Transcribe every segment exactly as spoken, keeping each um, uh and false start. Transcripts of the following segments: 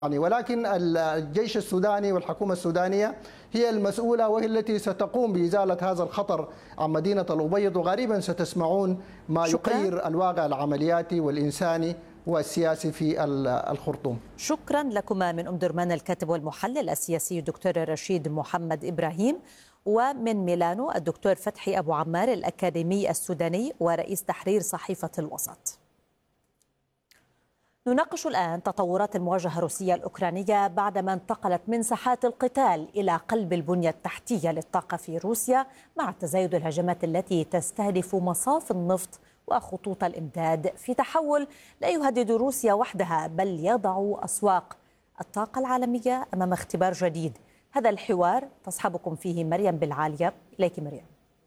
يعني ولكن الجيش السوداني والحكومة السودانية هي المسؤولة وهي التي ستقوم بإزالة هذا الخطر عن مدينة الأبيض، وغالبا ستسمعون ما شكرا. يغير الواقع العملياتي والإنساني والسياسي في الخرطوم. شكرا لكما من أم درمان الكاتب والمحلل السياسي الدكتور رشيد محمد إبراهيم، ومن ميلانو الدكتور فتحي أبو عمار الأكاديمي السوداني ورئيس تحرير صحيفة الوسط. نناقش الآن تطورات المواجهة الروسية الأوكرانية بعدما انتقلت من ساحات القتال إلى قلب البنية التحتية للطاقة في روسيا، مع تزايد الهجمات التي تستهدف مصاف النفط وخطوط الإمداد في تحول لا يهدد روسيا وحدها بل يضع أسواق الطاقة العالمية أمام اختبار جديد. هذا الحوار تصحبكم فيه مريم بالعالية. إليك مريم.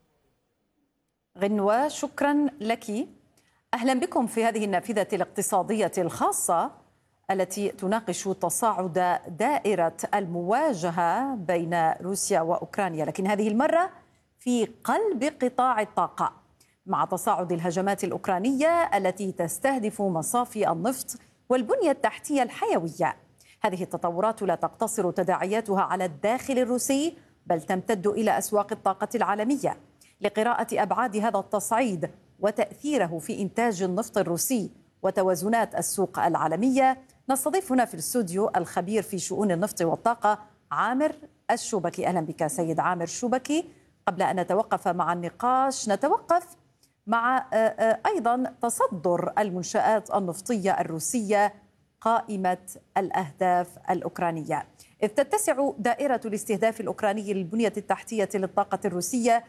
غنوة، شكرا لك. أهلا بكم في هذه النافذة الاقتصادية الخاصة التي تناقش تصاعد دائرة المواجهة بين روسيا وأوكرانيا، لكن هذه المرة في قلب قطاع الطاقة مع تصاعد الهجمات الأوكرانية التي تستهدف مصافي النفط والبنية التحتية الحيوية. هذه التطورات لا تقتصر تداعياتها على الداخل الروسي بل تمتد إلى أسواق الطاقة العالمية. لقراءة أبعاد هذا التصعيد وتأثيره في إنتاج النفط الروسي وتوازنات السوق العالمية، نستضيف هنا في الاستوديو الخبير في شؤون النفط والطاقة عامر الشوبكي. أهلا بك سيد عامر الشوبكي. قبل أن نتوقف مع النقاش نتوقف مع أيضا تصدر المنشآت النفطية الروسية قائمة الأهداف الأوكرانية، إذ تتسع دائرة الاستهداف الأوكراني للبنية التحتية للطاقة الروسية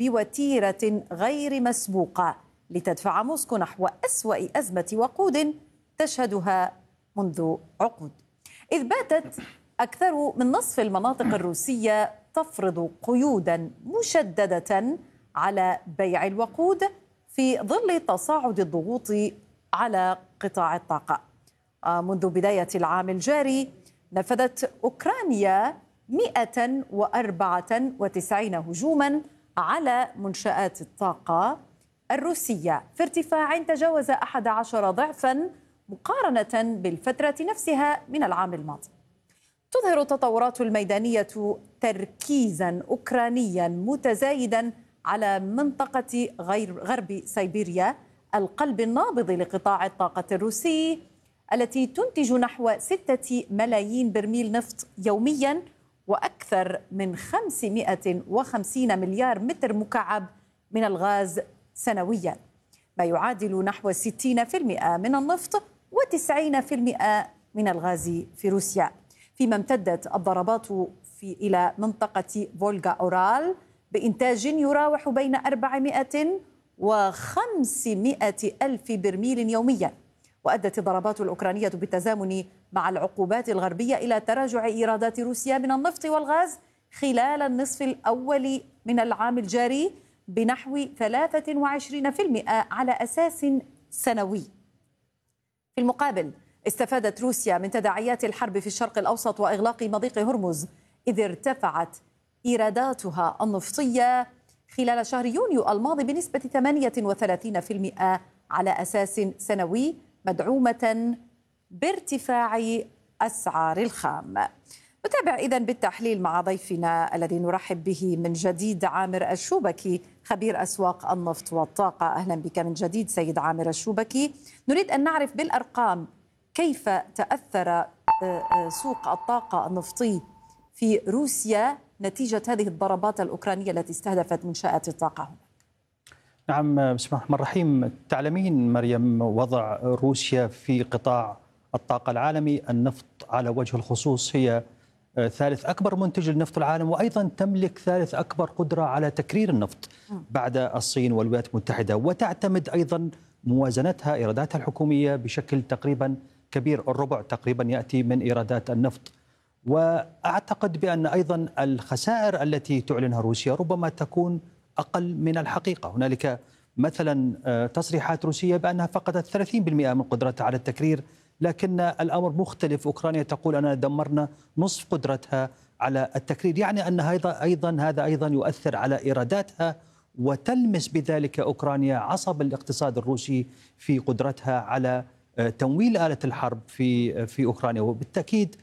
بوتيرة غير مسبوقة لتدفع موسكو نحو أسوأ أزمة وقود تشهدها منذ عقود، إذ باتت أكثر من نصف المناطق الروسية تفرض قيودا مشددة على بيع الوقود في ظل تصاعد الضغوط على قطاع الطاقة. منذ بداية العام الجاري نفذت أوكرانيا مئة وأربعة وتسعين هجوما على منشآت الطاقة الروسية في ارتفاع تجاوز أحد عشر ضعفا مقارنة بالفترة نفسها من العام الماضي. تظهر التطورات الميدانية تركيزا أوكرانيا متزايدا على منطقة غير غرب سيبيريا، القلب النابض لقطاع الطاقة الروسي التي تنتج نحو ستة ملايين برميل نفط يوميا وأكثر من خمسمئة وخمسين مليار متر مكعب من الغاز سنويا، ما يعادل نحو ستين بالمئة من النفط وتسعين بالمئة من الغاز في روسيا. فيما امتدت الضربات في إلى منطقة فولغا أورال بإنتاج يراوح بين أربعمئة وخمسمئة ألف برميل يوميا. وأدت الضربات الأوكرانية بالتزامن مع العقوبات الغربية إلى تراجع إيرادات روسيا من النفط والغاز خلال النصف الأول من العام الجاري بنحو ثلاثة وعشرين بالمئة على أساس سنوي. في المقابل استفادت روسيا من تداعيات الحرب في الشرق الأوسط وإغلاق مضيق هرمز، إذ ارتفعت إيراداتها النفطية خلال شهر يونيو الماضي بنسبة ثمانية وثلاثين بالمئة على أساس سنوي، مدعومة بارتفاع أسعار الخام. نتابع إذن بالتحليل مع ضيفنا الذي نرحب به من جديد عامر الشوبكي خبير أسواق النفط والطاقة. أهلا بك من جديد سيد عامر الشوبكي. نريد أن نعرف بالأرقام كيف تأثر سوق الطاقة النفطي في روسيا نتيجة هذه الضربات الأوكرانية التي استهدفت منشآت الطاقة هنا. نعم، بسم الله الرحمن الرحيم. تعلمين مريم وضع روسيا في قطاع الطاقة العالمي، النفط على وجه الخصوص هي ثالث أكبر منتج للنفط العالم، وأيضا تملك ثالث أكبر قدرة على تكرير النفط بعد الصين والولايات المتحدة، وتعتمد أيضا موازنتها إيراداتها الحكومية بشكل تقريبا كبير، الربع تقريبا يأتي من إيرادات النفط. وأعتقد بأن أيضا الخسائر التي تعلنها روسيا ربما تكون أقل من الحقيقة. هنالك مثلا تصريحات روسية بأنها فقدت ثلاثين بالمئة من قدرتها على التكرير، لكن الأمر مختلف. أوكرانيا تقول أننا دمرنا نصف قدرتها على التكرير، يعني أن هذا أيضا هذا أيضا يؤثر على إيراداتها، وتلمس بذلك أوكرانيا عصب الاقتصاد الروسي في قدرتها على تمويل آلة الحرب في في أوكرانيا. وبالتأكيد